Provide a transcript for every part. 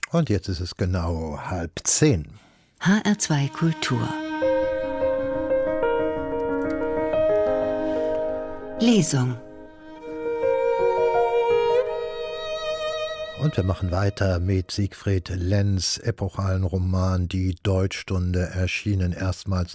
Und jetzt ist es genau 9:30. HR2 Kultur. Lesung. Und wir machen weiter mit Siegfried Lenz' epochalen Roman Die Deutschstunde, erschienen erstmals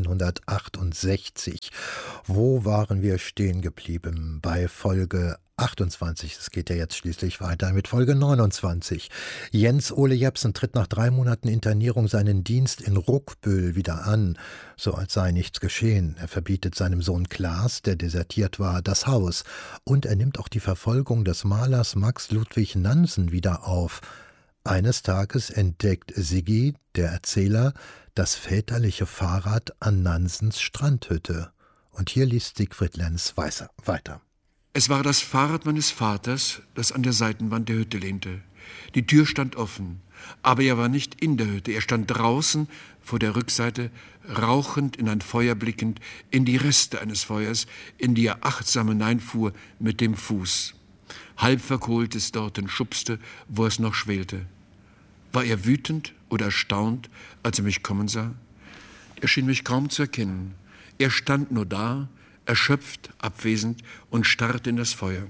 1968. Wo waren wir stehen geblieben? Bei Folge 28. Es geht ja jetzt schließlich weiter mit Folge 29. Jens Ole Jepsen tritt nach 3 Monaten Internierung seinen Dienst in Ruckbüll wieder an, so als sei nichts geschehen. Er verbietet seinem Sohn Klaas, der desertiert war, das Haus. Und er nimmt auch die Verfolgung des Malers Max Ludwig Nansen wieder auf. Eines Tages entdeckt Siggi, der Erzähler, das väterliche Fahrrad an Nansens Strandhütte. Und hier liest Siegfried Lenz weiter. Es war das Fahrrad meines Vaters, das an der Seitenwand der Hütte lehnte. Die Tür stand offen, aber er war nicht in der Hütte. Er stand draußen vor der Rückseite, rauchend in ein Feuer blickend, in die Reste eines Feuers, in die er achtsam hineinfuhr mit dem Fuß. Halb verkohltes dorten schubste, wo es noch schwelte. War er wütend oder erstaunt, als er mich kommen sah? Er schien mich kaum zu erkennen. Er stand nur da, erschöpft, abwesend und starrte in das Feuer.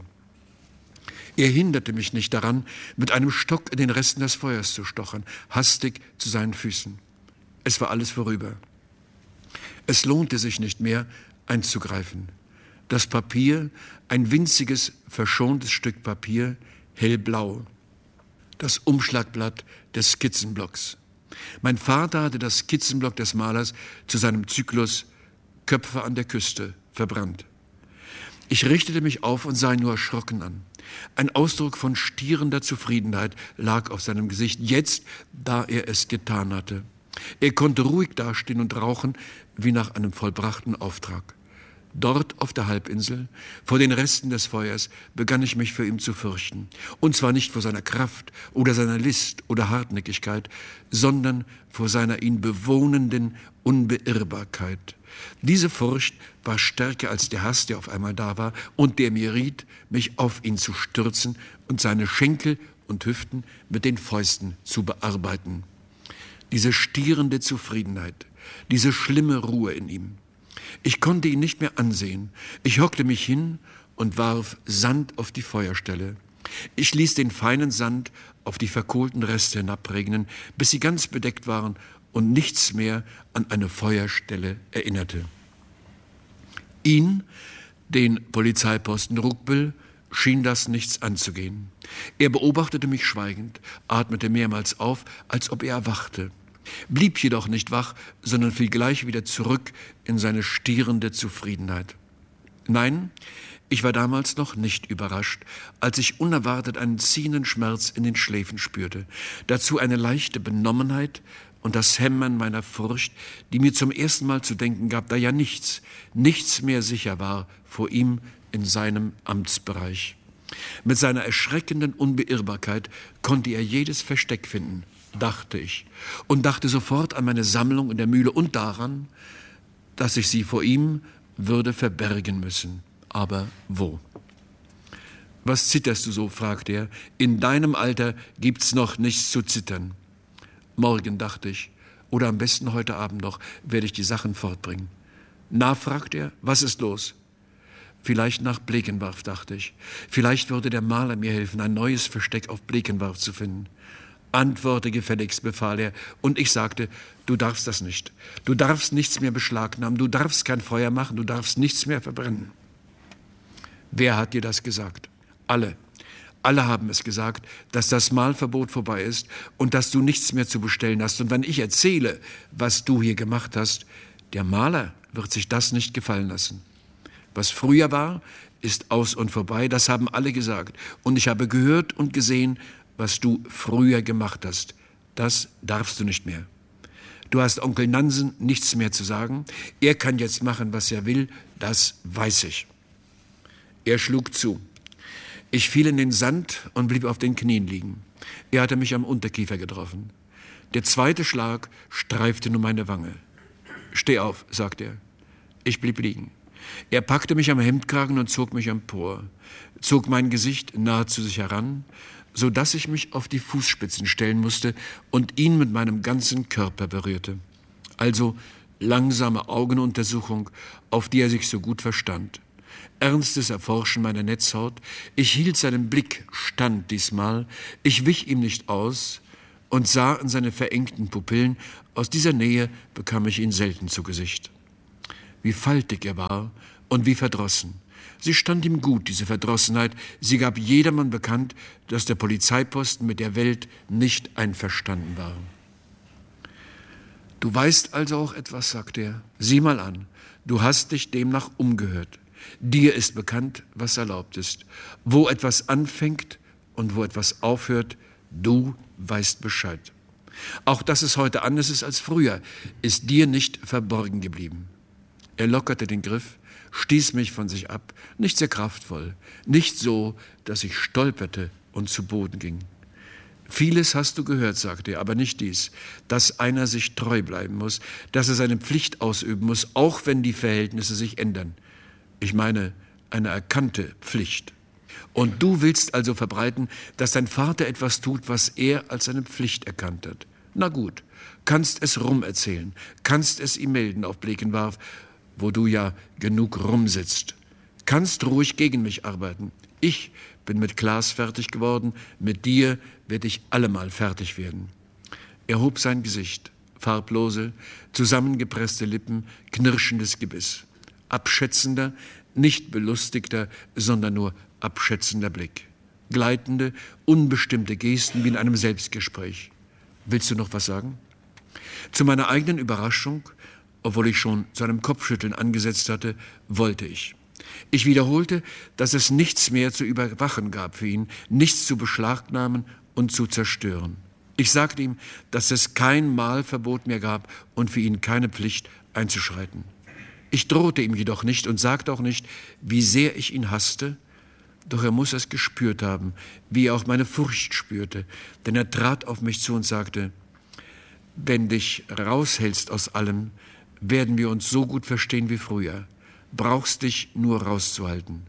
Er hinderte mich nicht daran, mit einem Stock in den Resten des Feuers zu stochern, hastig zu seinen Füßen. Es war alles vorüber. Es lohnte sich nicht mehr, einzugreifen. Das Papier, ein winziges, verschontes Stück Papier, hellblau. Das Umschlagblatt des Skizzenblocks. Mein Vater hatte das Skizzenblock des Malers zu seinem Zyklus Köpfe an der Küste verbrannt. Ich richtete mich auf und sah ihn nur erschrocken an. Ein Ausdruck von stierender Zufriedenheit lag auf seinem Gesicht, jetzt, da er es getan hatte. Er konnte ruhig dastehen und rauchen, wie nach einem vollbrachten Auftrag. Dort auf der Halbinsel, vor den Resten des Feuers, begann ich mich für ihn zu fürchten. Und zwar nicht vor seiner Kraft oder seiner List oder Hartnäckigkeit, sondern vor seiner ihn bewohnenden Unbeirrbarkeit. Diese Furcht war stärker als der Hass, der auf einmal da war und der mir riet, mich auf ihn zu stürzen und seine Schenkel und Hüften mit den Fäusten zu bearbeiten. Diese stierende Zufriedenheit, diese schlimme Ruhe in ihm. Ich konnte ihn nicht mehr ansehen. Ich hockte mich hin und warf Sand auf die Feuerstelle. Ich ließ den feinen Sand auf die verkohlten Reste hinabregnen, bis sie ganz bedeckt waren und nichts mehr an eine Feuerstelle erinnerte. Ihn, den Polizeiposten Ruckbüll, schien das nichts anzugehen. Er beobachtete mich schweigend, atmete mehrmals auf, als ob er erwachte, blieb jedoch nicht wach, sondern fiel gleich wieder zurück in seine stierende Zufriedenheit. Nein, ich war damals noch nicht überrascht, als ich unerwartet einen ziehenden Schmerz in den Schläfen spürte, dazu eine leichte Benommenheit und das Hämmern meiner Furcht, die mir zum ersten Mal zu denken gab, da ja nichts mehr sicher war vor ihm in seinem Amtsbereich. Mit seiner erschreckenden Unbeirrbarkeit konnte er jedes Versteck finden, dachte ich, und dachte sofort an meine Sammlung in der Mühle und daran, dass ich sie vor ihm würde verbergen müssen. Aber wo? »Was zitterst du so?« fragte er. »In deinem Alter gibt's noch nichts zu zittern.« »Morgen«, dachte ich, »oder am besten heute Abend noch, werde ich die Sachen fortbringen.« »Na«, fragte er, »was ist los?« Vielleicht nach Blekenwarf, dachte ich. Vielleicht würde der Maler mir helfen, ein neues Versteck auf Blekenwarf zu finden. »Antworte gefälligst«, befahl er, und ich sagte, »Du darfst das nicht. Du darfst nichts mehr beschlagnahmen, du darfst kein Feuer machen, du darfst nichts mehr verbrennen.« »Wer hat dir das gesagt?« »Alle. Alle haben es gesagt, dass das Malverbot vorbei ist und dass du nichts mehr zu bestellen hast. Und wenn ich erzähle, was du hier gemacht hast, der Maler wird sich das nicht gefallen lassen. Was früher war, ist aus und vorbei, das haben alle gesagt. Und ich habe gehört und gesehen, was du früher gemacht hast. Das darfst du nicht mehr. Du hast Onkel Nansen nichts mehr zu sagen. Er kann jetzt machen, was er will, das weiß ich.« Er schlug zu. Ich fiel in den Sand und blieb auf den Knien liegen. Er hatte mich am Unterkiefer getroffen. Der zweite Schlag streifte nur meine Wange. »Steh auf«, sagte er. Ich blieb liegen. Er packte mich am Hemdkragen und zog mich empor, zog mein Gesicht nahe zu sich heran, so dass ich mich auf die Fußspitzen stellen musste und ihn mit meinem ganzen Körper berührte. Also langsame Augenuntersuchung, auf die er sich so gut verstand. Ernstes Erforschen meiner Netzhaut. Ich hielt seinen Blick stand diesmal. Ich wich ihm nicht aus und sah in seine verengten Pupillen. Aus dieser Nähe bekam ich ihn selten zu Gesicht. Wie faltig er war und wie verdrossen. Sie stand ihm gut, diese Verdrossenheit. Sie gab jedermann bekannt, dass der Polizeiposten mit der Welt nicht einverstanden war. »Du weißt also auch etwas«, sagte er. »Sieh mal an, du hast dich demnach umgehört. Dir ist bekannt, was erlaubt ist. Wo etwas anfängt und wo etwas aufhört, du weißt Bescheid. Auch dass es heute anders ist als früher, ist dir nicht verborgen geblieben.« Er lockerte den Griff, stieß mich von sich ab, nicht sehr kraftvoll, nicht so, dass ich stolperte und zu Boden ging. »Vieles hast du gehört«, sagte er, »aber nicht dies, dass einer sich treu bleiben muss, dass er seine Pflicht ausüben muss, auch wenn die Verhältnisse sich ändern. Ich meine, eine erkannte Pflicht. Und du willst also verbreiten, dass dein Vater etwas tut, was er als seine Pflicht erkannt hat. Na gut, kannst es rumerzählen, kannst es ihm melden auf Blekenwarf, wo du ja genug rumsitzt. Kannst ruhig gegen mich arbeiten. Ich bin mit Klaas fertig geworden, mit dir werde ich allemal fertig werden.« Er hob sein Gesicht, farblose, zusammengepresste Lippen, knirschendes Gebiss. Abschätzender, nicht belustigter, sondern nur abschätzender Blick. Gleitende, unbestimmte Gesten wie in einem Selbstgespräch. »Willst du noch was sagen?« Zu meiner eigenen Überraschung, obwohl ich schon zu einem Kopfschütteln angesetzt hatte, wollte ich. Ich wiederholte, dass es nichts mehr zu überwachen gab für ihn, nichts zu beschlagnahmen und zu zerstören. Ich sagte ihm, dass es kein Mahlverbot mehr gab und für ihn keine Pflicht einzuschreiten. Ich drohte ihm jedoch nicht und sagte auch nicht, wie sehr ich ihn hasste, doch er muss es gespürt haben, wie er auch meine Furcht spürte, denn er trat auf mich zu und sagte, »Wenn dich raushältst aus allem, werden wir uns so gut verstehen wie früher. Brauchst dich nur rauszuhalten.«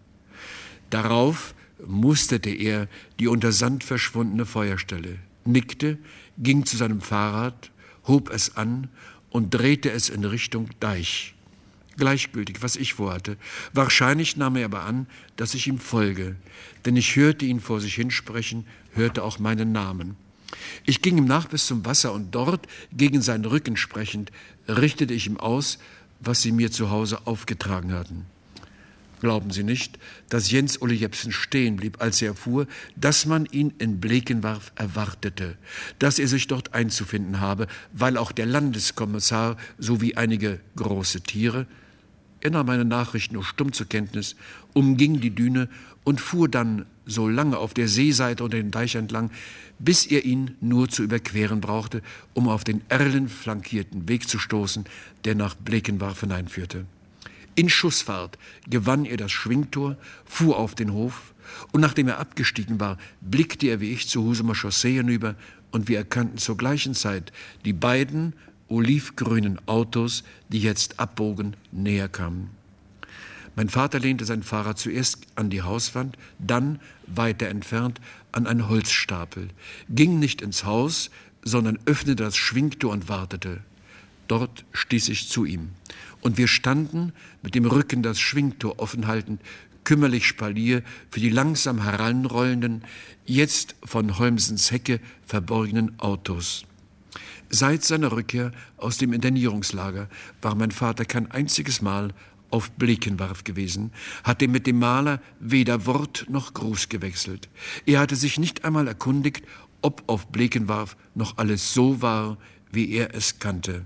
Darauf musterte er die unter Sand verschwundene Feuerstelle, nickte, ging zu seinem Fahrrad, hob es an und drehte es in Richtung Deich. Gleichgültig, was ich vorhatte. Wahrscheinlich nahm er aber an, dass ich ihm folge, denn ich hörte ihn vor sich hinsprechen, hörte auch meinen Namen. Ich ging ihm nach bis zum Wasser und dort, gegen seinen Rücken sprechend, richtete ich ihm aus, was sie mir zu Hause aufgetragen hatten. Glauben Sie nicht, dass Jens Ole Jepsen stehen blieb, als er erfuhr, dass man ihn in Blekenwarf erwartete, dass er sich dort einzufinden habe, weil auch der Landeskommissar sowie einige große Tiere, er nahm meine Nachricht nur stumm zur Kenntnis, umging die Düne und fuhr dann so lange auf der Seeseite unter den Deich entlang, bis er ihn nur zu überqueren brauchte, um auf den erlenflankierten Weg zu stoßen, der nach Blekenwarf hineinführte. In Schussfahrt gewann er das Schwingtor, fuhr auf den Hof und nachdem er abgestiegen war, blickte er wie ich zur Husumer Chaussee hinüber und wir erkannten zur gleichen Zeit die beiden olivgrünen Autos, die jetzt abbogen, näher kamen. Mein Vater lehnte sein Fahrrad zuerst an die Hauswand, dann weiter entfernt an einen Holzstapel, ging nicht ins Haus, sondern öffnete das Schwingtor und wartete. Dort stieß ich zu ihm. Und wir standen, mit dem Rücken das Schwingtor offen haltend, kümmerlich Spalier für die langsam heranrollenden, jetzt von Holmsens Hecke verborgenen Autos. Seit seiner Rückkehr aus dem Internierungslager war mein Vater kein einziges Mal auf Blekenwarf gewesen, hatte mit dem Maler weder Wort noch Gruß gewechselt. Er hatte sich nicht einmal erkundigt, ob auf Blekenwarf noch alles so war, wie er es kannte.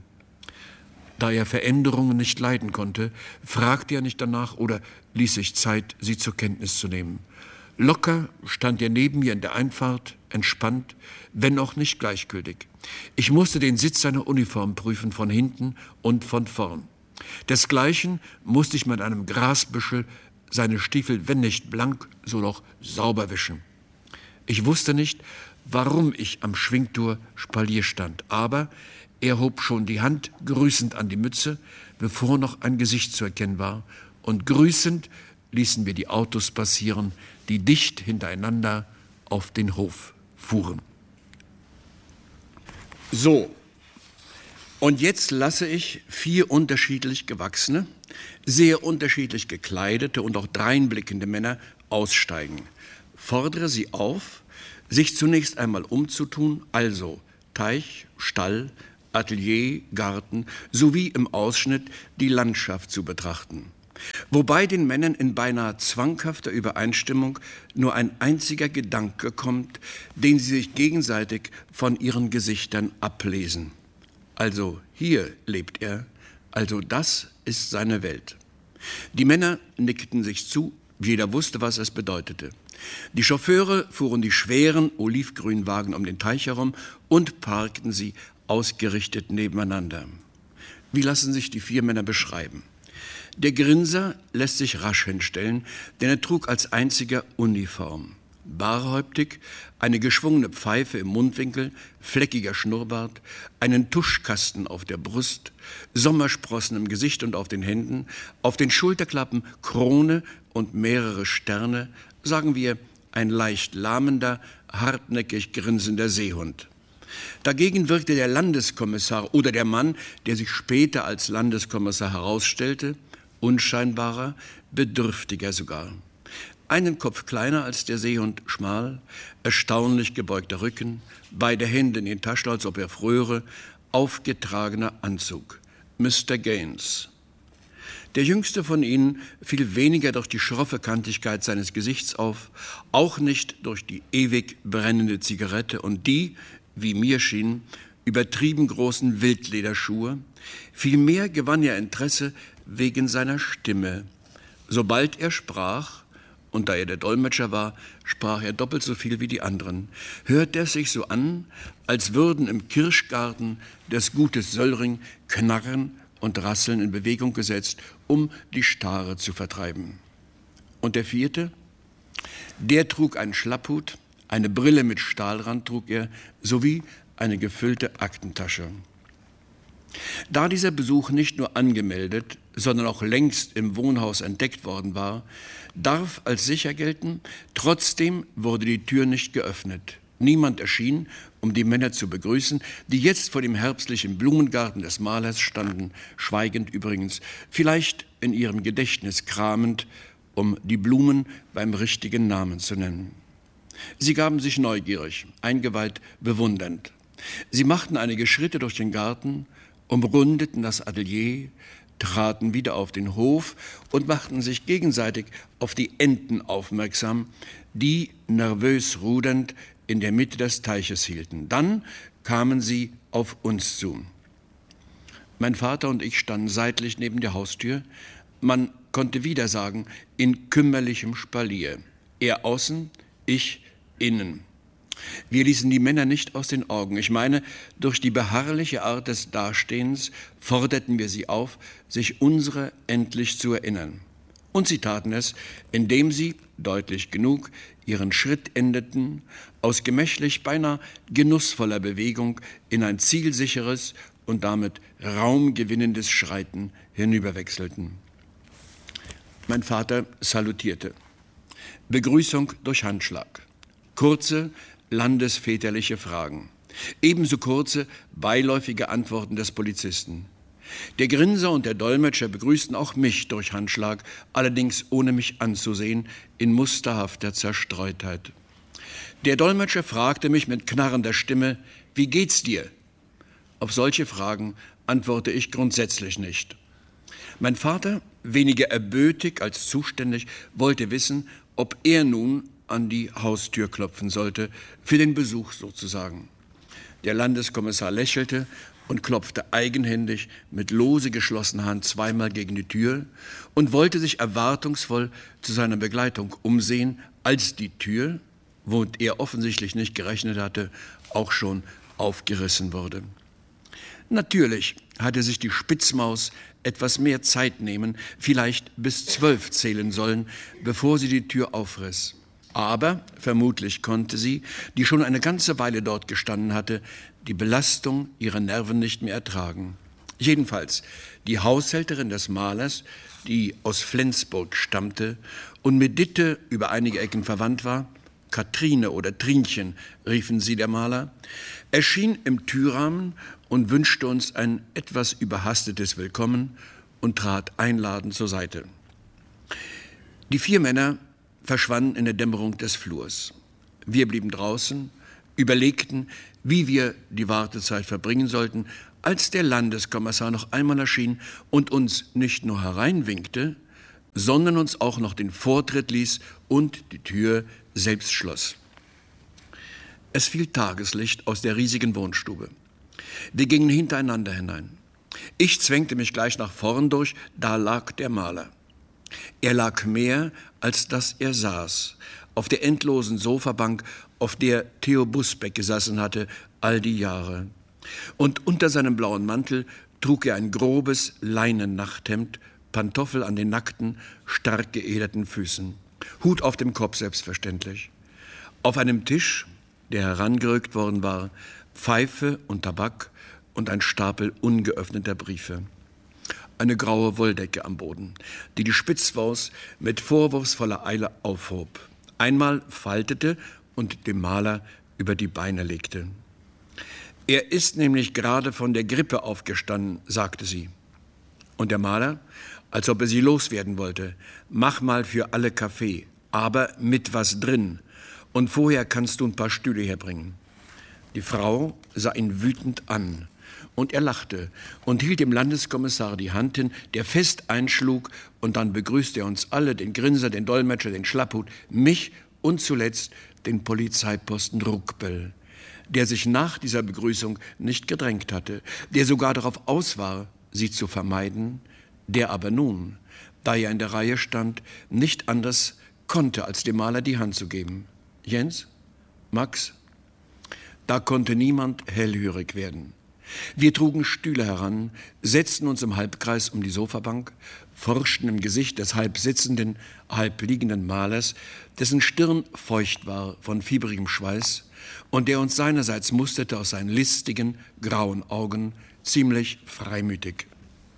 Da er Veränderungen nicht leiden konnte, fragte er nicht danach oder ließ sich Zeit, sie zur Kenntnis zu nehmen. Locker stand er neben mir in der Einfahrt, entspannt, wenn auch nicht gleichgültig. Ich musste den Sitz seiner Uniform prüfen, von hinten und von vorn. Desgleichen musste ich mit einem Grasbüschel seine Stiefel, wenn nicht blank, so doch sauber wischen. Ich wusste nicht, warum ich am Schwingtor Spalier stand, aber er hob schon die Hand grüßend an die Mütze, bevor noch ein Gesicht zu erkennen war, und grüßend ließen wir die Autos passieren, die dicht hintereinander auf den Hof fuhren. So, und jetzt lasse ich 4 unterschiedlich gewachsene, sehr unterschiedlich gekleidete und auch dreinblickende Männer aussteigen. Fordere sie auf, sich zunächst einmal umzutun, also Teich, Stall, Atelier, Garten sowie im Ausschnitt die Landschaft zu betrachten. Wobei den Männern in beinahe zwanghafter Übereinstimmung nur ein einziger Gedanke kommt, den sie sich gegenseitig von ihren Gesichtern ablesen. Also hier lebt er, also das ist seine Welt. Die Männer nickten sich zu, jeder wusste, was es bedeutete. Die Chauffeure fuhren die schweren olivgrünen Wagen um den Teich herum und parkten sie ausgerichtet nebeneinander. Wie lassen sich die 4 Männer beschreiben? Der Grinser lässt sich rasch hinstellen, denn er trug als einziger Uniform. Barhäuptig, eine geschwungene Pfeife im Mundwinkel, fleckiger Schnurrbart, einen Tuschkasten auf der Brust, Sommersprossen im Gesicht und auf den Händen, auf den Schulterklappen Krone und mehrere Sterne, sagen wir, ein leicht lahmender, hartnäckig grinsender Seehund. Dagegen wirkte der Landeskommissar oder der Mann, der sich später als Landeskommissar herausstellte, unscheinbarer, bedürftiger sogar. Einen Kopf kleiner als der Seehund, schmal, erstaunlich gebeugter Rücken, beide Hände in den Taschen, als ob er fröre, aufgetragener Anzug. Mr. Gaines. Der jüngste von ihnen fiel weniger durch die schroffe Kantigkeit seines Gesichts auf, auch nicht durch die ewig brennende Zigarette und die, wie mir schien, übertrieben großen Wildlederschuhe. Vielmehr gewann er Interesse wegen seiner Stimme. Sobald er sprach, und da er der Dolmetscher war, sprach er doppelt so viel wie die anderen, hörte es sich so an, als würden im Kirschgarten des Gutes Söllring Knarren und Rasseln in Bewegung gesetzt, um die Stare zu vertreiben. Und der 4., der trug einen Schlapphut, eine Brille mit Stahlrand trug er, sowie eine gefüllte Aktentasche. Da dieser Besuch nicht nur angemeldet, sondern auch längst im Wohnhaus entdeckt worden war, darf als sicher gelten, trotzdem wurde die Tür nicht geöffnet. Niemand erschien, um die Männer zu begrüßen, die jetzt vor dem herbstlichen Blumengarten des Malers standen, schweigend übrigens, vielleicht in ihrem Gedächtnis kramend, um die Blumen beim richtigen Namen zu nennen. Sie gaben sich neugierig, eingeweiht, bewundernd. Sie machten einige Schritte durch den Garten, umrundeten das Atelier, traten wieder auf den Hof und machten sich gegenseitig auf die Enten aufmerksam, die, nervös rudernd, in der Mitte des Teiches hielten. Dann kamen sie auf uns zu. Mein Vater und ich standen seitlich neben der Haustür. Man konnte wieder sagen, in kümmerlichem Spalier. Er außen, ich innen. Wir ließen die Männer nicht aus den Augen. Ich meine, durch die beharrliche Art des Dastehens forderten wir sie auf, sich unserer endlich zu erinnern. Und sie taten es, indem sie, deutlich genug, ihren Schritt endeten, aus gemächlich, beinahe genussvoller Bewegung in ein zielsicheres und damit raumgewinnendes Schreiten hinüberwechselten. Mein Vater salutierte. Begrüßung durch Handschlag. Kurze, landesväterliche Fragen. Ebenso kurze, beiläufige Antworten des Polizisten. Der Grinser und der Dolmetscher begrüßten auch mich durch Handschlag, allerdings ohne mich anzusehen, in musterhafter Zerstreutheit. Der Dolmetscher fragte mich mit knarrender Stimme, »Wie geht's dir?« Auf solche Fragen antworte ich grundsätzlich nicht. Mein Vater, weniger erbötig als zuständig, wollte wissen, ob er nun an die Haustür klopfen sollte, für den Besuch sozusagen. Der Landeskommissar lächelte und klopfte eigenhändig mit lose geschlossener Hand zweimal gegen die Tür und wollte sich erwartungsvoll zu seiner Begleitung umsehen, als die Tür, womit er offensichtlich nicht gerechnet hatte, auch schon aufgerissen wurde. Natürlich hatte sich die Spitzmaus etwas mehr Zeit nehmen, vielleicht bis 12 zählen sollen, bevor sie die Tür aufriss. Aber vermutlich konnte sie, die schon eine ganze Weile dort gestanden hatte, die Belastung ihrer Nerven nicht mehr ertragen. Jedenfalls die Haushälterin des Malers, die aus Flensburg stammte und mit Ditte über einige Ecken verwandt war, Katrine oder Trinchen, riefen sie der Maler, erschien im Türrahmen und wünschte uns ein etwas überhastetes Willkommen und trat einladend zur Seite. Die 4 Männer verschwanden in der Dämmerung des Flurs. Wir blieben draußen, überlegten, wie wir die Wartezeit verbringen sollten, als der Landeskommissar noch einmal erschien und uns nicht nur hereinwinkte, sondern uns auch noch den Vortritt ließ und die Tür selbst schloss. Es fiel Tageslicht aus der riesigen Wohnstube. Wir gingen hintereinander hinein. Ich zwängte mich gleich nach vorn durch, da lag der Maler. Er lag mehr, als dass er saß, auf der endlosen Sofabank, auf der Theo Busbeck gesessen hatte, all die Jahre. Und unter seinem blauen Mantel trug er ein grobes Leinennachthemd, Pantoffel an den nackten, stark geederten Füßen, Hut auf dem Kopf selbstverständlich. Auf einem Tisch, der herangerückt worden war, Pfeife und Tabak und ein Stapel ungeöffneter Briefe. Eine graue Wolldecke am Boden, die Spitzwaus mit vorwurfsvoller Eile aufhob, einmal faltete und dem Maler über die Beine legte. Er ist nämlich gerade von der Grippe aufgestanden, sagte sie. Und der Maler, als ob er sie loswerden wollte, mach mal für alle Kaffee, aber mit was drin. Und vorher kannst du ein paar Stühle herbringen. Die Frau sah ihn wütend an. Und er lachte und hielt dem Landeskommissar die Hand hin, der fest einschlug, und dann begrüßte er uns alle, den Grinser, den Dolmetscher, den Schlapphut, mich und zuletzt den Polizeiposten Ruckbel, der sich nach dieser Begrüßung nicht gedrängt hatte, der sogar darauf aus war, sie zu vermeiden, der aber nun, da er in der Reihe stand, nicht anders konnte, als dem Maler die Hand zu geben. Jens? Max? Da konnte niemand hellhörig werden. Wir trugen Stühle heran, setzten uns im Halbkreis um die Sofabank, forschten im Gesicht des halb sitzenden, halb liegenden Malers, dessen Stirn feucht war von fieberigem Schweiß und der uns seinerseits musterte aus seinen listigen, grauen Augen, ziemlich freimütig.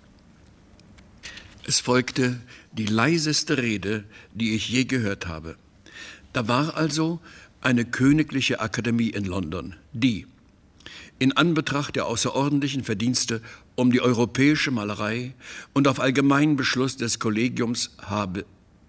Es folgte die leiseste Rede, die ich je gehört habe. Da war also eine königliche Akademie in London, die in Anbetracht der außerordentlichen Verdienste um die europäische Malerei und auf allgemeinen Beschluss des Kollegiums habe,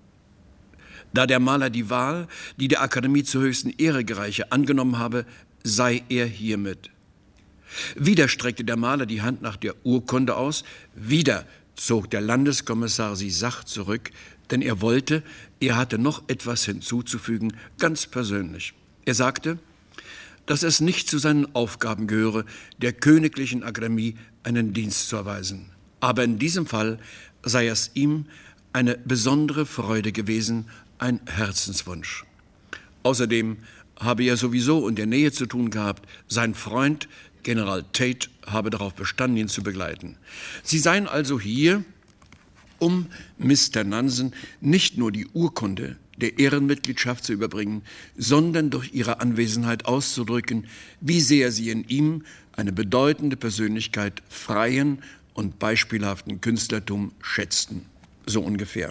da der Maler die Wahl, die der Akademie zur höchsten Ehre gereiche, angenommen habe, sei er hiermit. Wieder streckte der Maler die Hand nach der Urkunde aus, wieder zog der Landeskommissar sie sacht zurück, denn er hatte noch etwas hinzuzufügen, ganz persönlich. Er sagte, dass es nicht zu seinen Aufgaben gehöre, der Königlichen Akademie einen Dienst zu erweisen. Aber in diesem Fall sei es ihm eine besondere Freude gewesen, ein Herzenswunsch. Außerdem habe er sowieso in der Nähe zu tun gehabt. Sein Freund General Tate habe darauf bestanden, ihn zu begleiten. Sie seien also hier, um Mr. Nansen nicht nur die Urkunde der Ehrenmitgliedschaft zu überbringen, sondern durch ihre Anwesenheit auszudrücken, wie sehr sie in ihm eine bedeutende Persönlichkeit freien und beispielhaften Künstlertum schätzten. So ungefähr.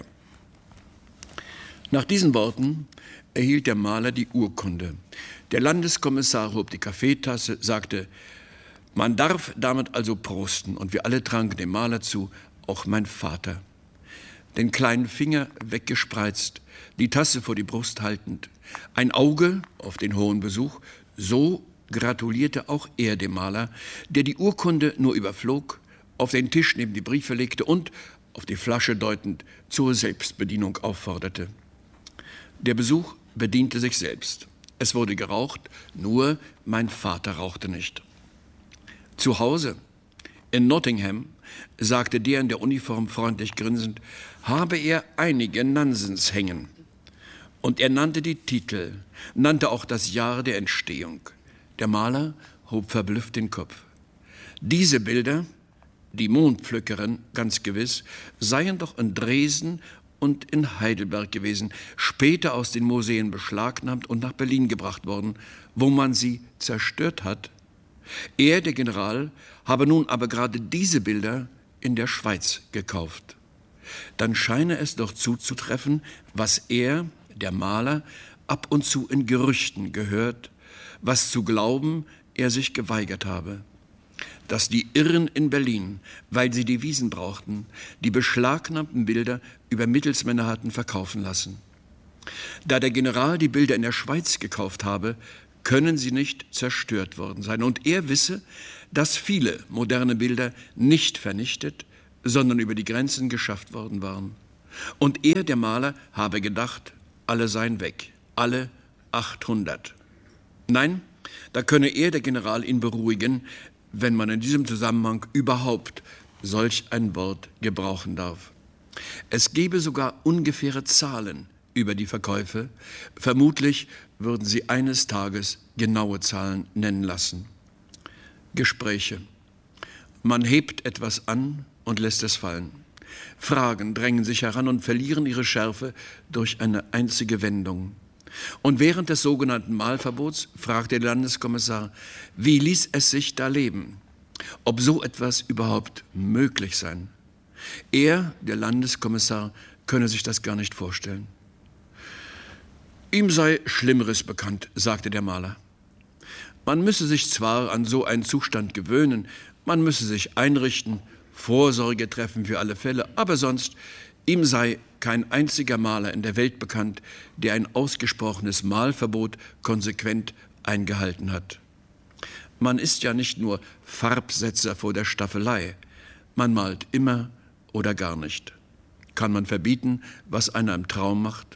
Nach diesen Worten erhielt der Maler die Urkunde. Der Landeskommissar hob die Kaffeetasse, sagte, man darf damit also prosten, und wir alle tranken dem Maler zu, auch mein Vater. Den kleinen Finger weggespreizt, die Tasse vor die Brust haltend, ein Auge auf den hohen Besuch, so gratulierte auch er dem Maler, der die Urkunde nur überflog, auf den Tisch neben die Briefe legte und, auf die Flasche deutend, zur Selbstbedienung aufforderte. Der Besuch bediente sich selbst. Es wurde geraucht, nur mein Vater rauchte nicht. Zu Hause, in Nottingham, sagte der in der Uniform freundlich grinsend, habe er einige Nansens hängen. Und er nannte die Titel, nannte auch das Jahr der Entstehung. Der Maler hob verblüfft den Kopf. Diese Bilder, die Mondpflückerin ganz gewiss, seien doch in Dresden und in Heidelberg gewesen, später aus den Museen beschlagnahmt und nach Berlin gebracht worden, wo man sie zerstört hat. Er, der General, habe nun aber gerade diese Bilder in der Schweiz gekauft. Dann scheine es doch zuzutreffen, was er, der Maler, ab und zu in Gerüchten gehört, was zu glauben er sich geweigert habe. Dass die Irren in Berlin, weil sie Devisen brauchten, die beschlagnahmten Bilder über Mittelsmänner hatten verkaufen lassen. Da der General die Bilder in der Schweiz gekauft habe, können sie nicht zerstört worden sein. Und er wisse, dass viele moderne Bilder nicht vernichtet, sondern über die Grenzen geschafft worden waren. Und er, der Maler, habe gedacht, alle seien weg, alle 800. Nein, da könne er, der General, ihn beruhigen, wenn man in diesem Zusammenhang überhaupt solch ein Wort gebrauchen darf. Es gebe sogar ungefähre Zahlen über die Verkäufe. Vermutlich würden sie eines Tages genaue Zahlen nennen lassen. Gespräche. Man hebt etwas an und lässt es fallen. Fragen drängen sich heran und verlieren ihre Schärfe durch eine einzige Wendung. Und während des sogenannten Malverbots fragte der Landeskommissar, wie ließ es sich da leben? Ob so etwas überhaupt möglich sei? Er, der Landeskommissar, könne sich das gar nicht vorstellen. Ihm sei Schlimmeres bekannt, sagte der Maler. Man müsse sich zwar an so einen Zustand gewöhnen, man müsse sich einrichten, Vorsorge treffen für alle Fälle, aber sonst, ihm sei kein einziger Maler in der Welt bekannt, der ein ausgesprochenes Malverbot konsequent eingehalten hat. Man ist ja nicht nur Farbsetzer vor der Staffelei, man malt immer oder gar nicht. Kann man verbieten, was einer im Traum macht?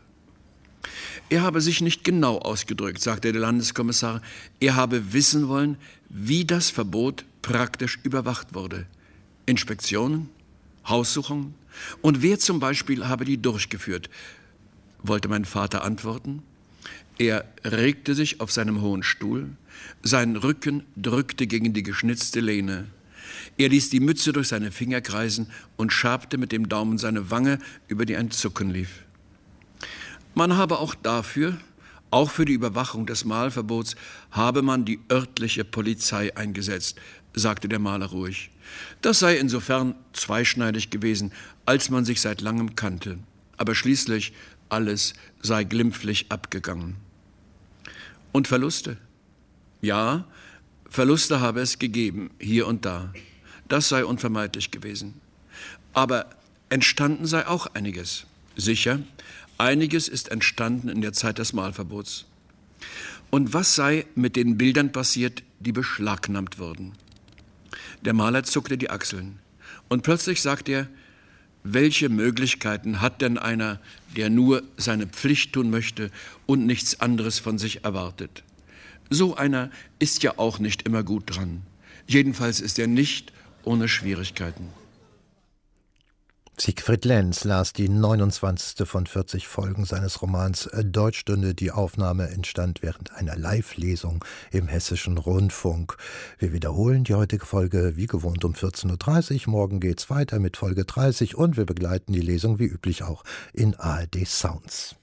Er habe sich nicht genau ausgedrückt, sagte der Landeskommissar. Er habe wissen wollen, wie das Verbot praktisch überwacht wurde. Inspektionen, Haussuchungen und wer zum Beispiel habe die durchgeführt, wollte mein Vater antworten. Er regte sich auf seinem hohen Stuhl, sein Rücken drückte gegen die geschnitzte Lehne. Er ließ die Mütze durch seine Finger kreisen und schabte mit dem Daumen seine Wange, über die ein Zucken lief. Man habe auch dafür, auch für die Überwachung des Malverbots, habe man die örtliche Polizei eingesetzt, sagte der Maler ruhig. Das sei insofern zweischneidig gewesen, als man sich seit langem kannte. Aber schließlich alles sei glimpflich abgegangen. Und Verluste? Ja, Verluste habe es gegeben, hier und da. Das sei unvermeidlich gewesen. Aber entstanden sei auch einiges. Sicher, einiges ist entstanden in der Zeit des Malverbots. Und was sei mit den Bildern passiert, die beschlagnahmt wurden? Der Maler zuckte die Achseln. Und plötzlich sagte er, welche Möglichkeiten hat denn einer, der nur seine Pflicht tun möchte und nichts anderes von sich erwartet? So einer ist ja auch nicht immer gut dran. Jedenfalls ist er nicht ohne Schwierigkeiten. Siegfried Lenz las die 29. von 40 Folgen seines Romans Deutschstunde. Die Aufnahme entstand während einer Live-Lesung im Hessischen Rundfunk. Wir wiederholen die heutige Folge wie gewohnt um 14.30 Uhr. Morgen geht's weiter mit Folge 30 und wir begleiten die Lesung wie üblich auch in ARD Sounds.